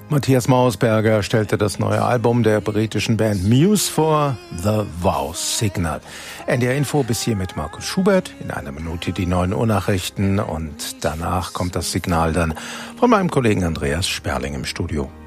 Matthias Mausberger stellte das neue Album der britischen Band Muse vor, The Wow Signal. NDR Info bis hier mit Markus Schubert. In einer Minute die 9 Uhr Nachrichten und danach kommt das Signal dann von meinem Kollegen Andreas Sperling im Studio.